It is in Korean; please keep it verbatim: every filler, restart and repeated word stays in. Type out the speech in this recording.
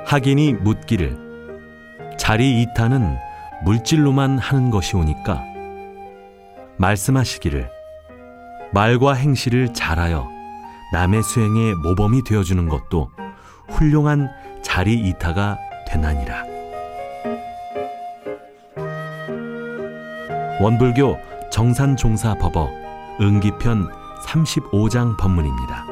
학인이 묻기를 자리 이타는 물질로만 하는 것이오니까 말씀하시기를 말과 행실을 잘하여 남의 수행의 모범이 되어주는 것도 훌륭한 자리 이타가 되나니라. 원불교 정산종사법어 응기편 삼십오 장 법문입니다.